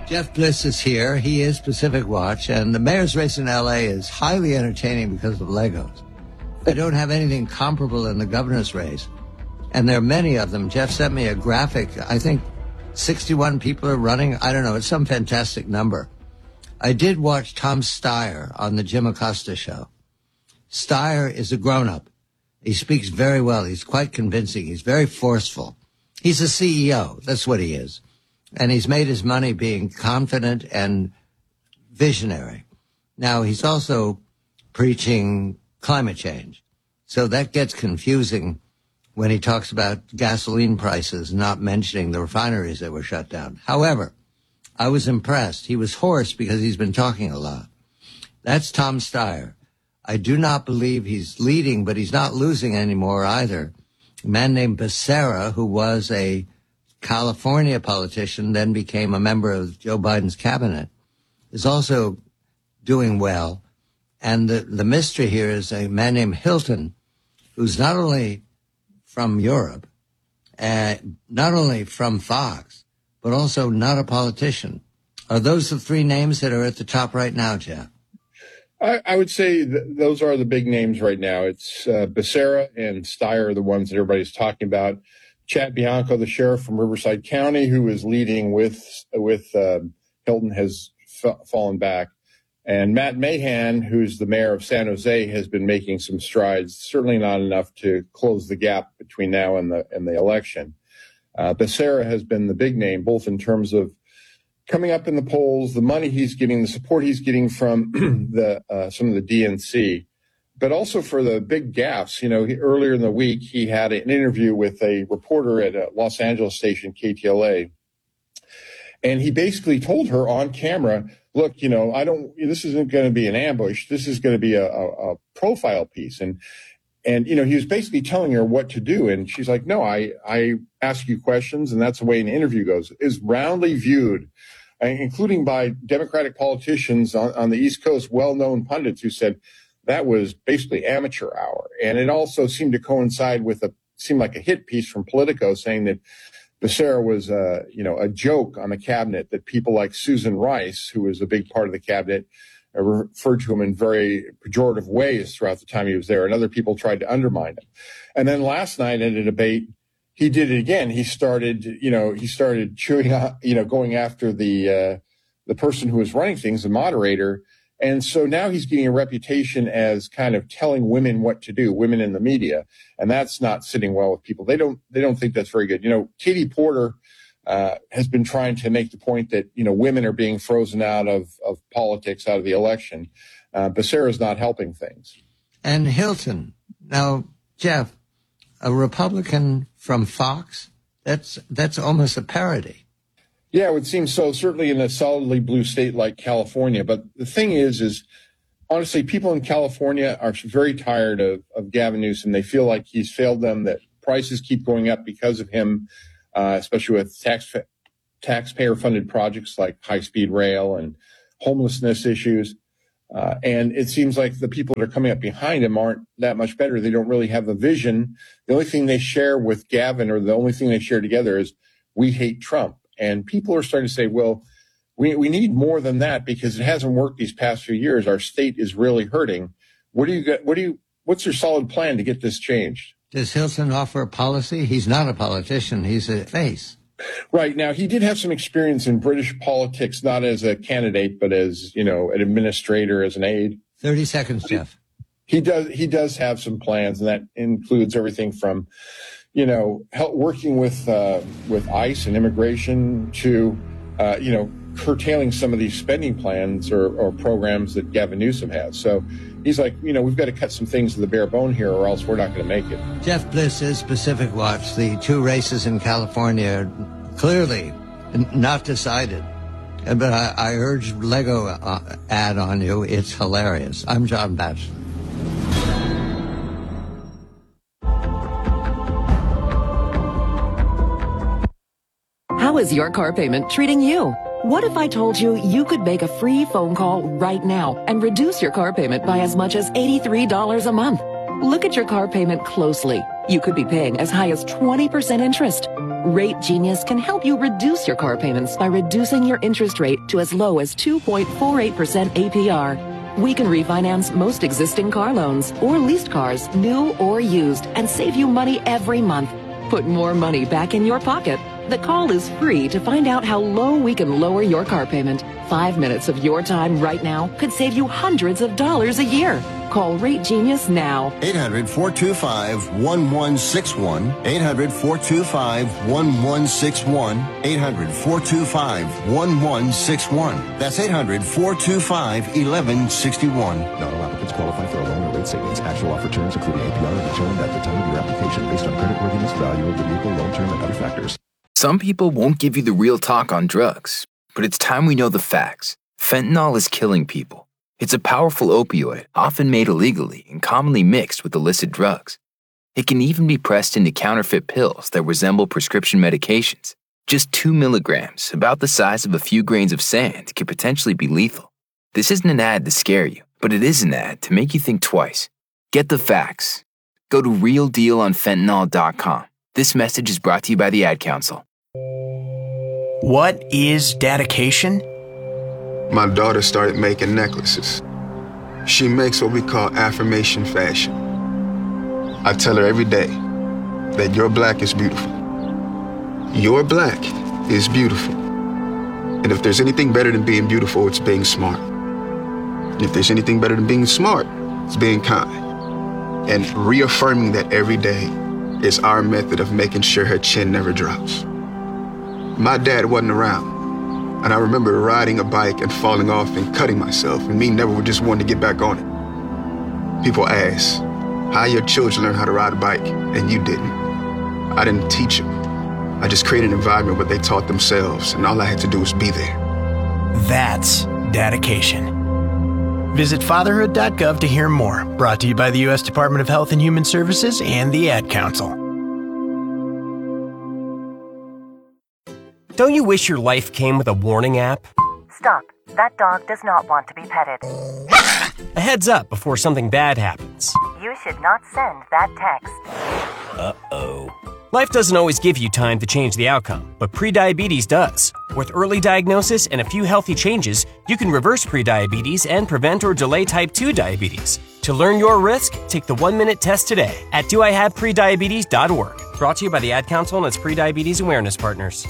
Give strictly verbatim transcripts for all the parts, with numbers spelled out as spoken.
Jeff Bliss is here. He is Pacific Watch, and the mayor's race in L A is highly entertaining because of Legos. They don't have anything comparable in the governor's race, and there are many of them. Jeff sent me a graphic. I think sixty-one people are running. I don't know. It's some fantastic number. I did watch Tom Steyer on the Jim Acosta show. Steyer is a grown-up. He speaks very well. He's quite convincing. He's very forceful. He's a C E O. That's what he is. And he's made his money being confident and visionary. Now, he's also preaching climate change. So that gets confusing when he talks about gasoline prices, not mentioning the refineries that were shut down. However, I was impressed. He was hoarse because he's been talking a lot. That's Tom Steyer. I do not believe he's leading, but he's not losing anymore either. A man named Becerra, who was a California politician, then became a member of Joe Biden's cabinet, is also doing well. And the, the mystery here is a man named Hilton, who's not only from Europe, uh, not only from Fox, but also not a politician. Are those the three names that are at the top right now, Jeff? I, I would say th- those are the big names right now. It's uh, Becerra and Steyer are the ones that everybody's talking about. Chad Bianco, the sheriff from Riverside County, who is leading with with uh, Hilton, has f- fallen back. And Matt Mahan, who's the mayor of San Jose, has been making some strides, certainly not enough to close the gap between now and the and the election. Uh, Becerra has been the big name, both in terms of coming up in the polls, the money he's getting, the support he's getting from the uh, some of the D N C, but also for the big gaffes. You know, he, earlier in the week, he had an interview with a reporter at a Los Angeles station, K T L A. And he basically told her on camera, look, you know, I don't, this isn't going to be an ambush. This is going to be a, a, a profile piece. And, and, you know, he was basically telling her what to do. And she's like, no, I, I ask you questions. And that's the way an interview goes. Is roundly viewed, including by Democratic politicians on, on the East Coast, well-known pundits who said, that was basically amateur hour. And it also seemed to coincide with a, seemed like a hit piece from Politico saying that Becerra was, uh, you know, a joke on the cabinet, that people like Susan Rice, who was a big part of the cabinet, uh, referred to him in very pejorative ways throughout the time he was there. And other people tried to undermine him. And then last night in a debate, he did it again. He started, you know, he started chewing out, you know, going after the, uh, the person who was running things, the moderator. And so now he's getting a reputation as kind of telling women what to do, women in the media. And that's not sitting well with people. They don't, they don't think that's very good. You know, Katie Porter, uh, has been trying to make the point that, you know, women are being frozen out of, of politics, out of the election. Uh, Becerra is not helping things. And Hilton. Now, Jeff, a Republican from Fox, that's, that's almost a parody. Yeah, it would seem so, certainly in a solidly blue state like California. But the thing is, is honestly, people in California are very tired of, of Gavin Newsom. They feel like he's failed them, that prices keep going up because of him, uh, especially with tax, taxpayer-funded projects like high-speed rail and homelessness issues. Uh, and it seems like the people that are coming up behind him aren't that much better. They don't really have a vision. The only thing they share with Gavin, or the only thing they share together, is we hate Trump. And people are starting to say, well, we, we need more than that because it hasn't worked these past few years. Our state is really hurting. What do you get? What do you, what's your solid plan to get this changed? Does Hilton offer a policy? He's not a politician. He's a face. Right. Now, he did have some experience in British politics, not as a candidate, but as, you know, an administrator, as an aide. thirty seconds, Jeff. He does, he does have some plans, and that includes everything from, you know, help working with, uh, with ICE and immigration to, uh, you know, curtailing some of these spending plans or, or programs that Gavin Newsom has. So he's like, you know, we've got to cut some things to the bare bone here or else we're not going to make it. Jeff Bliss is Pacific Watch. The two races in California are clearly not decided. But I, I urge Lego uh, ad on you. It's hilarious. I'm John Batchelor. How is your car payment treating you? What if I told you you could make a free phone call right now and reduce your car payment by as much as eighty-three dollars a month? Look at your car payment closely. You could be paying as high as twenty percent interest. Rate Genius can help you reduce your car payments by reducing your interest rate to as low as two point four eight percent A P R. We can refinance most existing car loans or leased cars, new or used, and save you money every month. Put more money back in your pocket. The call is free to find out how low we can lower your car payment. Five minutes of your time right now could save you hundreds of dollars a year. Call Rate Genius now. eight hundred, four two five, one one six one. eight hundred, four two five, one one six one. eight hundred, four two five, one one six one. That's eight hundred, four two five, one one six one. Not all applicants qualify for a loan or rate savings. Actual offer terms, including A P R, are determined at the time of your application based on creditworthiness, value of the vehicle, loan term, and other factors. Some people won't give you the real talk on drugs, but it's time we know the facts. Fentanyl is killing people. It's a powerful opioid, often made illegally and commonly mixed with illicit drugs. It can even be pressed into counterfeit pills that resemble prescription medications. Just two milligrams, about the size of a few grains of sand, can potentially be lethal. This isn't an ad to scare you, but it is an ad to make you think twice. Get the facts. Go to real deal on fentanyl dot com. This message is brought to you by the Ad Council. What is dedication? My daughter started making necklaces. She makes what we call affirmation fashion. I tell her every day that your black is beautiful. Your black is beautiful. And if there's anything better than being beautiful, it's being smart. And if there's anything better than being smart, it's being kind. And reaffirming that every day is our method of making sure her chin never drops. My dad wasn't around. And I remember riding a bike and falling off and cutting myself, and me never just wanting to get back on it. People ask, how your children learn how to ride a bike, and you didn't. I didn't teach them. I just created an environment where they taught themselves, and all I had to do was be there. That's dedication. Visit fatherhood dot gov to hear more. Brought to you by the U S Department of Health and Human Services and the Ad Council. Don't you wish your life came with a warning app? Stop. That dog does not want to be petted. A heads up before something bad happens. You should not send that text. Uh-oh. Life doesn't always give you time to change the outcome, but prediabetes does. With early diagnosis and a few healthy changes, you can reverse prediabetes and prevent or delay type two diabetes. To learn your risk, take the one-minute test today at do I have prediabetes dot org. Brought to you by the Ad Council and its prediabetes awareness partners.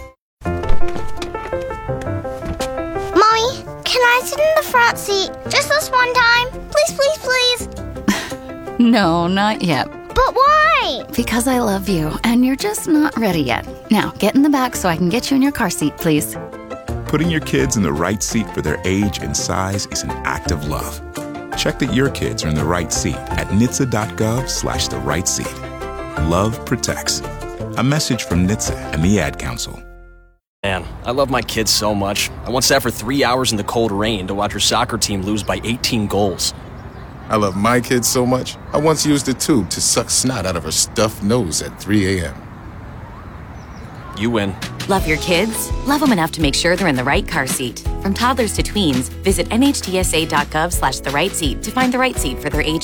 Can I sit in the front seat just this one time? Please, please, please. No, not yet. But why? Because I love you, and you're just not ready yet. Now, get in the back so I can get you in your car seat, please. Putting your kids in the right seat for their age and size is an act of love. Check that your kids are in the right seat at N H T S A dot gov slash the right seat. Love protects. A message from N H T S A and the Ad Council. Man, I love my kids so much. I once sat for three hours in the cold rain to watch her soccer team lose by eighteen goals. I love my kids so much, I once used a tube to suck snot out of her stuffed nose at three a.m. You win. Love your kids? Love them enough to make sure they're in the right car seat. From toddlers to tweens, visit N H T S A dot gov slash the right seat to find the right seat for their age